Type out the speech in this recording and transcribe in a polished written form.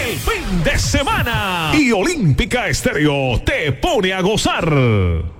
el fin de semana. Y Olímpica Estéreo te pone a gozar.